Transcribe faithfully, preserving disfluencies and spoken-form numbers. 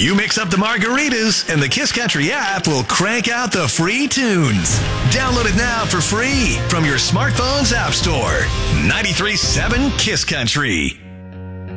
You mix up the margaritas, and the Kiss Country app will crank out the free tunes. Download it now for free from your smartphone's app store. ninety-three point seven Kiss Country.